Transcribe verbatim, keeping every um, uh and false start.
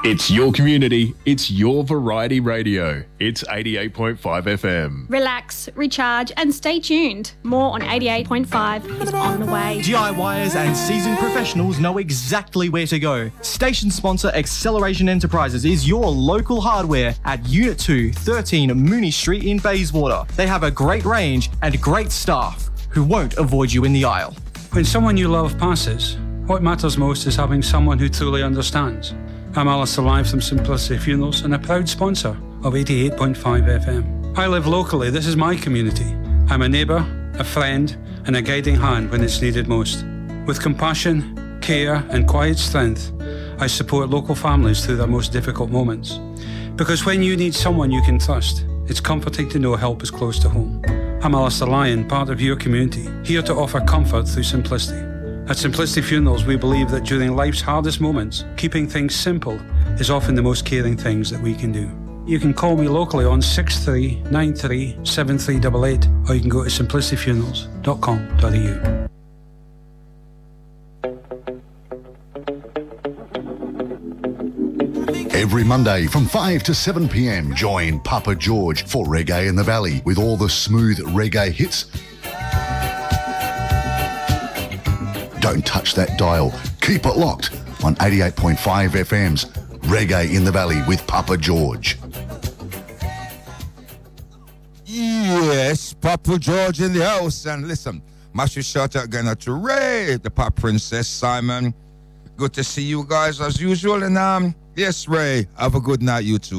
It's your community, it's your variety radio. It's eighty-eight point five F M. Relax, recharge and stay tuned. More on eighty-eight point five is on the way. DIYers and seasoned professionals know exactly where to go. Station sponsor Acceleration Enterprises is your local hardware at Unit two, thirteen Mooney Street in Bayswater. They have a great range and great staff who won't avoid you in the aisle. When someone you love passes, what matters most is having someone who truly understands. I'm Alistair Live from Simplicity Funerals and a proud sponsor of eighty-eight point five F M. I live locally, this is my community. I'm a neighbour, a friend and a guiding hand when it's needed most. With compassion, care and quiet strength, I support local families through their most difficult moments. Because when you need someone you can trust, it's comforting to know help is close to home. I'm Alistair Lyon, part of your community, here to offer comfort through simplicity. At Simplicity Funerals, we believe that during life's hardest moments, keeping things simple is often the most caring things that we can do. You can call me locally on six three nine three seven three eight eight, or you can go to simplicity funerals dot com dot a u. Every Monday from five to seven p m, join Papa George for Reggae in the Valley with all the smooth reggae hits. Don't touch that dial. Keep it locked on eighty-eight point five F M's Reggae in the Valley with Papa George. Yes, Papa George in the house. And listen, massive shout out again to Ray, the Pop Princess, Simon. Good to see you guys as usual. And um, yes, Ray, have a good night, you too.